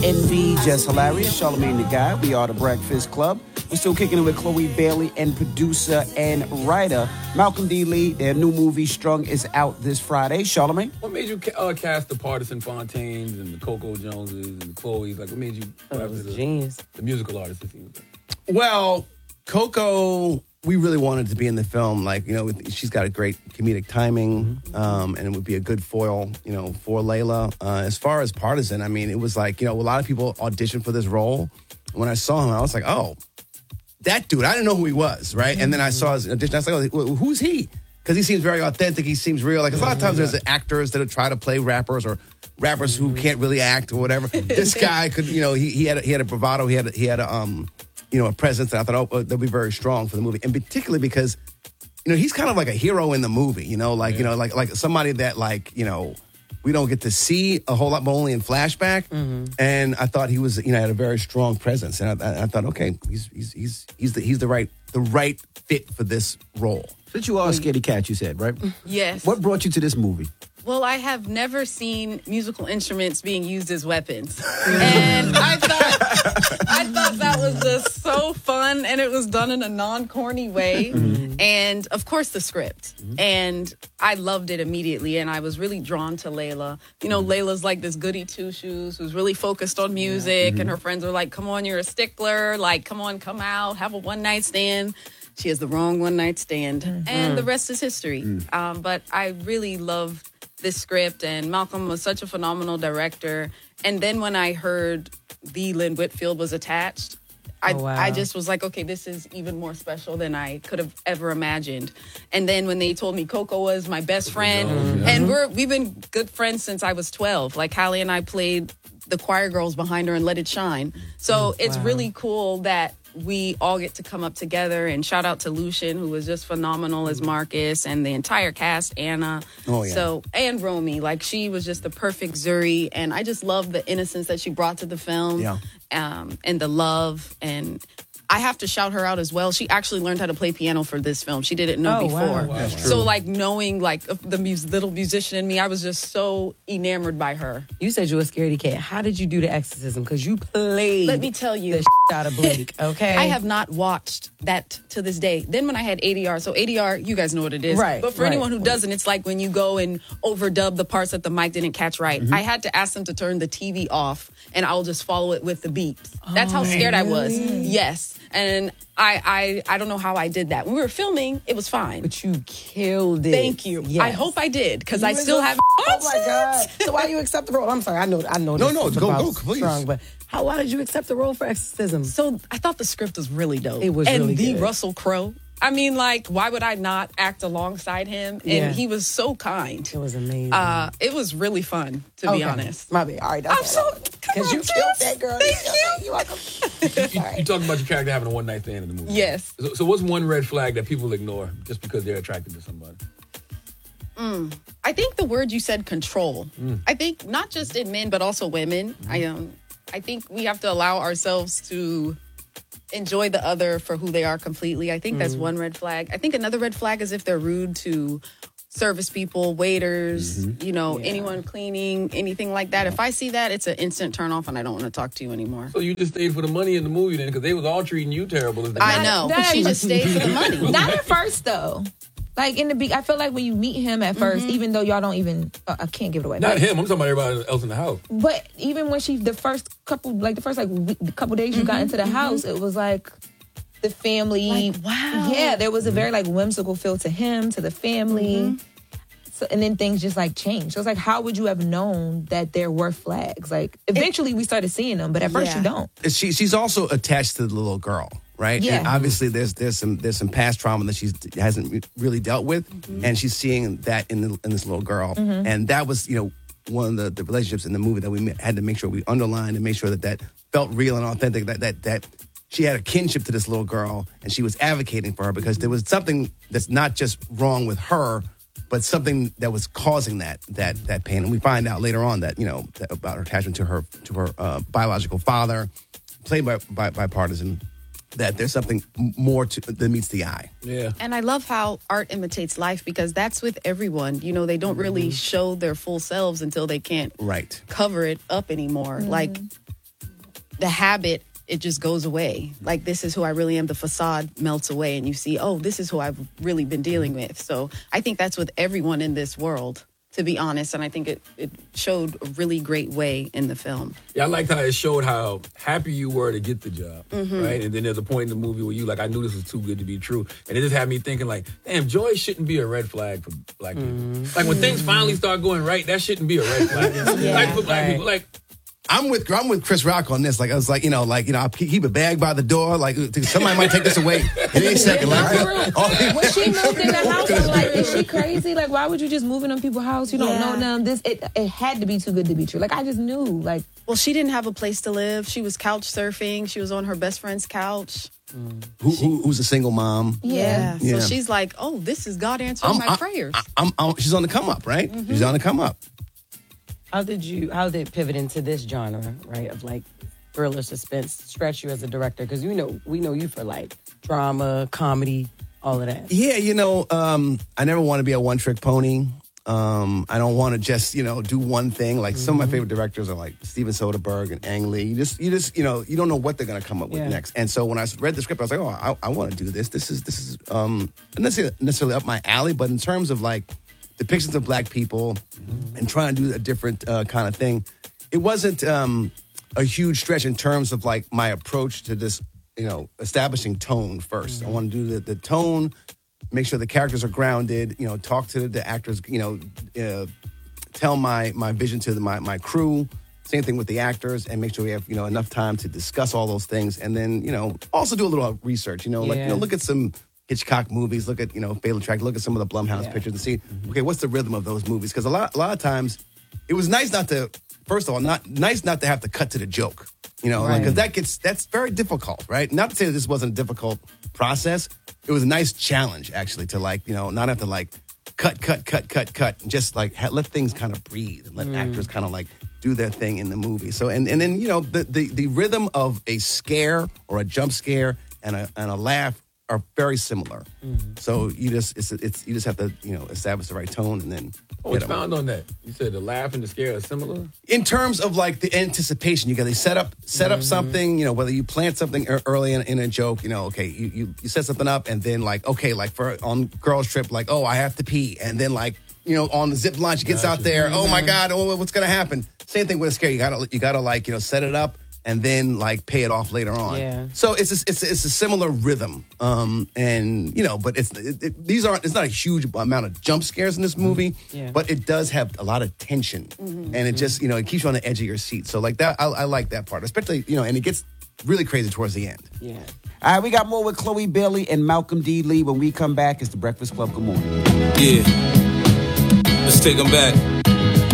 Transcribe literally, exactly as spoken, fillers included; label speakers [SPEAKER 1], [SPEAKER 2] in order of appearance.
[SPEAKER 1] Envy, Just Hilarious, Charlamagne the Guy. We are the Breakfast Club. We're still kicking it with Chloe Bailey and producer and writer Malcolm D. Lee. Their new movie, Strung, is out this Friday. Charlamagne?
[SPEAKER 2] What made you uh, cast the Partisan Fontaines and the Coco Joneses and the Chloes? Like, what made you...
[SPEAKER 3] Oh, it was
[SPEAKER 2] the,
[SPEAKER 3] genius.
[SPEAKER 2] The musical artist, if you would.
[SPEAKER 4] Well, Coco, we really wanted to be in the film. Like, you know, she's got a great comedic timing, mm-hmm. um, and it would be a good foil, you know, for Layla. Uh, as far as Partisan, I mean, it was like, you know, a lot of people auditioned for this role. When I saw him, I was like, oh, that dude, I didn't know who he was, right? Mm-hmm. And then I saw his audition. I was like, oh, who's he? Because he seems very authentic. He seems real. Like, a lot of times there's actors that try to play rappers or rappers who can't really act or whatever. This guy could, you know, he, he had a, he had a bravado. He had a, he had a, um, you know, a presence that I thought, oh, they'll be very strong for the movie. And particularly because, you know, he's kind of like a hero in the movie, you know, like, yeah. you know, like, like somebody that, like, you know, we don't get to see a whole lot, but only in flashback. Mm-hmm. And I thought he was, you know, had a very strong presence. And I, I, I thought, okay, he's he's he's he's the he's the right the right fit for this role.
[SPEAKER 1] Since you are a scaredy cat, you said, right?
[SPEAKER 5] Yes.
[SPEAKER 1] What brought you to this movie?
[SPEAKER 5] Well, I have never seen musical instruments being used as weapons. And I thought I thought that was just so fun, and it was done in a non-corny way. Mm-hmm. And, of course, the script. Mm-hmm. And I loved it immediately, and I was really drawn to Layla. You know, mm-hmm. Layla's like this goody two-shoes who's really focused on music, mm-hmm. and her friends are like, come on, you're a stickler. Like, come on, come out, have a one-night stand. She has the wrong one-night stand, mm-hmm. and the rest is history. Mm-hmm. Um, but I really loved this script, and Malcolm was such a phenomenal director. And then when I heard the Lynn Whitfield was attached, I, oh, wow. I just was like, okay, this is even more special than I could have ever imagined. And then when they told me Coco was my best friend, mm-hmm. and we're, we've been good friends since I was twelve. Like, Hallie and I played the choir girls behind her in Let It Shine. So mm, it's wow. really cool that we all get to come up together, and shout out to Lucian, who was just phenomenal as Marcus, and the entire cast, Anna. Oh, yeah. So, and Romy, like, she was just the perfect Zuri, and I just love the innocence that she brought to the film, yeah. um, and the love, and I have to shout her out as well. She actually learned how to play piano for this film. She didn't know
[SPEAKER 3] oh,
[SPEAKER 5] before.
[SPEAKER 3] Wow. Wow.
[SPEAKER 5] So, like, knowing, like, the mus- little musician in me, I was just so enamored by her.
[SPEAKER 3] You said you were a scaredy cat. How did you do the exorcism? Because you played
[SPEAKER 5] Let me tell you.
[SPEAKER 3] the shit out of Blake, okay?
[SPEAKER 5] I have not watched that to this day. Then when I had A D R, so A D R, you guys know what it is.
[SPEAKER 3] Right. right.
[SPEAKER 5] anyone who doesn't, it's like when you go and overdub the parts that the mic didn't catch right. Mm-hmm. I had to ask them to turn the T V off, and I'll just follow it with the beeps. That's how scared
[SPEAKER 3] really?
[SPEAKER 5] I was. Yes. And I, I I don't know how I did that. When we were filming, it was fine.
[SPEAKER 3] But you killed it.
[SPEAKER 5] Thank you.
[SPEAKER 3] Yes.
[SPEAKER 5] I hope I did, because I still have.
[SPEAKER 3] Oh my God! So why you accept the role? I'm sorry. I know. I know.
[SPEAKER 4] No,
[SPEAKER 3] this
[SPEAKER 4] no.
[SPEAKER 3] is
[SPEAKER 4] Go,
[SPEAKER 3] about
[SPEAKER 4] go, please.
[SPEAKER 3] Strung, but how? Why did you accept the role for exorcism?
[SPEAKER 5] So I thought the script was really dope.
[SPEAKER 3] It was
[SPEAKER 5] and
[SPEAKER 3] really
[SPEAKER 5] the
[SPEAKER 3] good.
[SPEAKER 5] Russell Crowe. I mean, like, why would I not act alongside him? And
[SPEAKER 3] Yeah.
[SPEAKER 5] he was so kind.
[SPEAKER 3] It was amazing.
[SPEAKER 5] Uh, it was really fun, to
[SPEAKER 3] okay.
[SPEAKER 5] be honest.
[SPEAKER 3] My bad. All right.
[SPEAKER 5] I'm so
[SPEAKER 3] because you killed that girl.
[SPEAKER 5] Thank you.
[SPEAKER 3] You're welcome.
[SPEAKER 2] You, you talking about your character having a one night stand in the movie?
[SPEAKER 5] Yes.
[SPEAKER 2] So, so what's one red flag that people ignore just because they're attracted to somebody?
[SPEAKER 5] Mm. I think the word you said, control. Mm. I think not just in men, but also women. Mm. I um, I think we have to allow ourselves to enjoy the other for who they are completely. I think mm. that's one red flag. I think another red flag is if they're rude to service people, waiters, mm-hmm. you know, yeah. anyone cleaning, anything like that. If I see that, it's an instant turn off, and I don't want to talk to you anymore.
[SPEAKER 2] So you just stayed for the money in the movie then, because they was all treating you terrible. As the
[SPEAKER 5] I know, but she just stayed for the money.
[SPEAKER 6] Not at first, though. Like, in the be, I feel like when you meet him at first, mm-hmm. even though y'all don't even, uh, I can't give it away.
[SPEAKER 2] Not
[SPEAKER 6] but,
[SPEAKER 2] him. I'm talking about everybody else in the house.
[SPEAKER 6] But even when she, the first couple, like the first like week, the couple days you mm-hmm. got into the mm-hmm. house, it was like the family.
[SPEAKER 5] Like, wow.
[SPEAKER 6] Yeah, there was a very like whimsical feel to him, to the family. Mm-hmm. So, and then things just like changed. So it's like, how would you have known that there were flags? Like, eventually we started seeing them, but at first
[SPEAKER 5] yeah.
[SPEAKER 6] you don't.
[SPEAKER 4] She, she's also attached to the little girl. Right,
[SPEAKER 6] yeah.
[SPEAKER 4] And obviously, there's there's some there's some past trauma that she hasn't really dealt with, mm-hmm. and she's seeing that in the, in this little girl, mm-hmm. and that was you know one of the, the relationships in the movie that we had to make sure we underlined and make sure that that felt real and authentic. That that that she had a kinship to this little girl, and she was advocating for her because there was something that's not just wrong with her, but something that was causing that that that pain. And we find out later on that you know that about her attachment to her to her uh, biological father, played by by, by Partisan. That there's something more to, that meets the eye.
[SPEAKER 2] Yeah.
[SPEAKER 5] And I love how art imitates life, because that's with everyone. You know, they don't really show their full selves until they can't
[SPEAKER 4] right.
[SPEAKER 5] cover it up anymore. Mm-hmm. Like, the habit, it just goes away. Like, this is who I really am. The facade melts away and you see, oh, this is who I've really been dealing with. So I think that's with everyone in this world, to be honest. And I think it, it showed a really great way in the film.
[SPEAKER 2] Yeah, I liked how it showed how happy you were to get the job,
[SPEAKER 5] Mm-hmm.
[SPEAKER 2] right? And then there's a point in the movie where you like, I knew this was too good to be true. And it just had me thinking like, damn, joy shouldn't be a red flag for black people.
[SPEAKER 5] Mm-hmm.
[SPEAKER 2] Like when things finally start going right, that shouldn't be a red flag.
[SPEAKER 3] Yeah,
[SPEAKER 2] like for black
[SPEAKER 3] right.
[SPEAKER 2] people, like,
[SPEAKER 4] I'm with I'm with Chris Rock on this. Like I was like, you know, like you know, I keep a bag by the door. Like somebody might take this away at any second. Like, all-
[SPEAKER 6] When she moved in the house, I was like, is she crazy? Like, why would you just move in on people's house? You don't
[SPEAKER 5] Yeah.
[SPEAKER 6] know them. This it it had to be too good to be true. Like, I just knew. Like,
[SPEAKER 5] Well, she didn't have a place to live. She was couch surfing. She was on her best friend's couch.
[SPEAKER 4] who, who, who's a single mom?
[SPEAKER 6] yeah.
[SPEAKER 4] Yeah.
[SPEAKER 5] So she's like, oh, this is God answering my
[SPEAKER 4] I'm-
[SPEAKER 5] prayers.
[SPEAKER 4] I'm, I'm, she's on the come up, right?
[SPEAKER 5] Mm-hmm.
[SPEAKER 4] She's on the come up.
[SPEAKER 3] How did you? How did it pivot into this genre, right? Of like thriller, suspense, stretch you as a director? Because you know, we know you for like drama, comedy, all of that.
[SPEAKER 4] Yeah, you know, um, I never want to be a one trick pony. Um, I don't want to just, you know, do one thing. Like some of my favorite directors are like Steven Soderbergh and Ang Lee. You just, you just, you know, you don't know what they're going to come up with
[SPEAKER 3] Yeah.
[SPEAKER 4] next. And so when I read the script, I was like, oh, I, I want to do this. This is, this is, um, not necessarily, necessarily up my alley, but in terms of like depictions of black people and trying to do a different uh, kind of thing, it wasn't um, a huge stretch in terms of like my approach to this, you know, establishing tone 1st I want to do the, the tone, make sure the characters are grounded, you know, talk to the actors, you know, uh, tell my my vision to the, my, my crew. Same thing with the actors, and make sure we have, you know, enough time to discuss all those things. And then, you know, also do a little research, you know, like, you know,
[SPEAKER 3] Yeah.
[SPEAKER 4] look at some Hitchcock movies, look at, you know, Fatal Track, look at some of the Blumhouse
[SPEAKER 3] Yeah.
[SPEAKER 4] pictures and see, okay, what's the rhythm of those movies? Because a lot, a lot of times, it was nice not to, first of all, not nice not to have to cut to the joke, you know, because
[SPEAKER 3] Right.
[SPEAKER 4] that gets, that's very difficult, right? Not to say that this wasn't a difficult process. It was a nice challenge, actually, to like, you know, not have to like cut, cut, cut, cut, cut, and just like ha- let things kind of breathe and let actors kind of like do their thing in the movie. So, and, and then, you know, the, the, the rhythm of a scare or a jump scare and a, and a laugh are very similar. So you just, it's, it's, you just have to, you know, establish the right tone and then
[SPEAKER 2] oh,
[SPEAKER 4] get 'em.
[SPEAKER 2] expound on that. You said the laugh and the scare are similar?
[SPEAKER 4] In terms of like the anticipation, you got to set up set up something, you know, whether you plant something ear- early in, in a joke, you know, okay, you, you you set something up and then like, okay, like for on girls trip, like, oh, I have to pee. And then like, you know, on the zip line, she gets out
[SPEAKER 2] Gotcha.
[SPEAKER 4] there, oh my God, oh, what's going to happen? Same thing with a scare. You got to, you got to like, you know, set it up and then like pay it off later on.
[SPEAKER 3] Yeah.
[SPEAKER 4] So it's a, it's a, it's a similar rhythm, um, and you know, but it's it, it, these aren't. It's not a huge amount of jump scares in this movie,
[SPEAKER 3] Yeah.
[SPEAKER 4] but it does have a lot of tension, and it just you know it keeps you on the edge of your seat. So like that, I, I like that part, especially you know, and it gets really crazy towards the end.
[SPEAKER 3] Yeah.
[SPEAKER 1] All right, we got more with Chloe Bailey and Malcolm D. Lee. When we come back, it's the Breakfast Club. Good morning.
[SPEAKER 7] Yeah. Let's take them back.